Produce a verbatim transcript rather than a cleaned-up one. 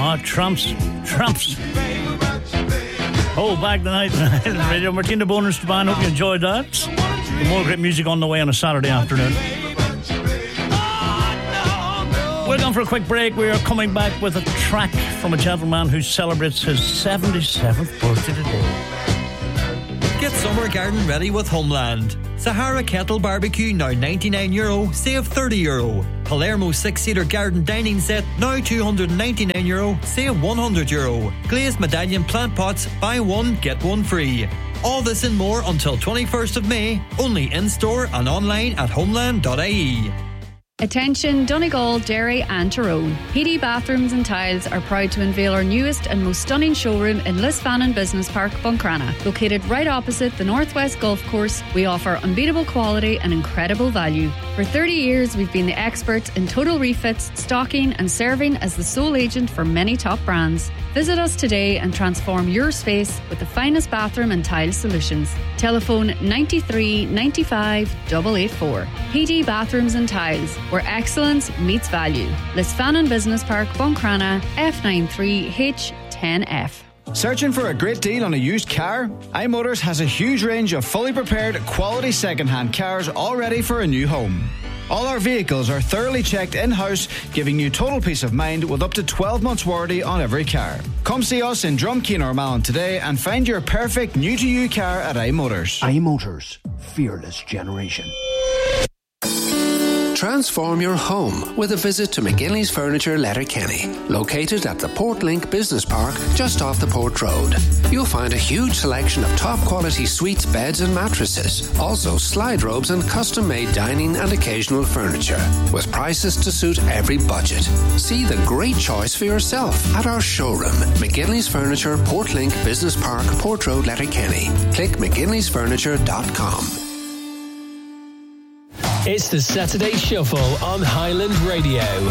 Oh, Trumps. Trumps. Oh, back the night. Radio Martina Bonus Band. Hope you enjoyed that. More great music on the way on a Saturday afternoon. We're going for a quick break. We are coming back with a track from a gentleman who celebrates his seventy-seventh birthday today. Get summer garden ready with Homeland. Sahara Kettle Barbecue now ninety-nine euro, save thirty euro. Palermo six-seater garden dining set now two hundred ninety-nine euro, save one hundred euro. Glazed medallion plant pots, buy one, get one free. All this and more until twenty-first of May, only in-store and online at homeland dot I E. Attention Donegal, Derry and Tyrone. P D Bathrooms and Tiles are proud to unveil our newest and most stunning showroom in Lisfannon Business Park, Buncrana. Located right opposite the Northwest Golf Course, we offer unbeatable quality and incredible value. For thirty years, we've been the experts in total refits, stocking and serving as the sole agent for many top brands. Visit us today and transform your space with the finest bathroom and tile solutions. Telephone nine three nine five eight eight four. P D Bathrooms and Tiles, where excellence meets value. Lisfannon Business Park, Buncrana, F nine three H ten F. Searching for a great deal on a used car? iMotors has a huge range of fully prepared, quality second-hand cars all ready for a new home. All our vehicles are thoroughly checked in-house, giving you total peace of mind with up to twelve months warranty on every car. Come see us in Drumkeen or Malin today and find your perfect new-to-you car at iMotors. iMotors. Fearless generation. Transform your home with a visit to McGinley's Furniture, Letterkenny, located at the Portlink Business Park just off the Port Road. You'll find a huge selection of top-quality suites, beds and mattresses, also slide robes and custom-made dining and occasional furniture, with prices to suit every budget. See the great choice for yourself at our showroom, McGinley's Furniture, Portlink Business Park, Port Road, Letterkenny. Click mcginleys furniture dot com. It's the Saturday Shuffle on Highland Radio.